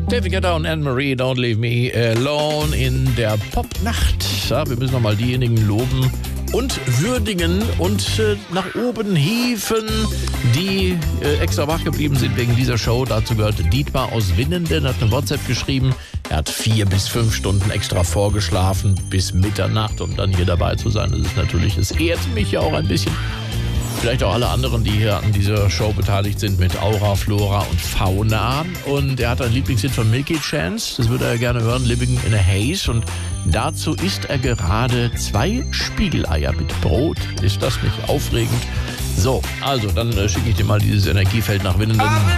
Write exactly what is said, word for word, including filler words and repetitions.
David Guetta und Anne-Marie, Don't Leave Me Alone in der Popnacht. Ja, wir müssen nochmal diejenigen loben und würdigen und äh, nach oben hieven, die äh, extra wach geblieben sind wegen dieser Show. Dazu gehört Dietmar aus Winnenden, hat eine WhatsApp geschrieben. Er hat vier bis fünf Stunden extra vorgeschlafen bis Mitternacht, um dann hier dabei zu sein. Das ist natürlich, es ehrt mich ja auch ein bisschen. Vielleicht auch alle anderen, die hier an dieser Show beteiligt sind mit Aura, Flora und Fauna. Und er hat ein Lieblingshit von Milky Chance, das würde er gerne hören, Living in a Haze. Und dazu isst er gerade zwei Spiegeleier mit Brot. Ist das nicht aufregend? So, also dann äh, schicke ich dir mal dieses Energiefeld nach Winnenden.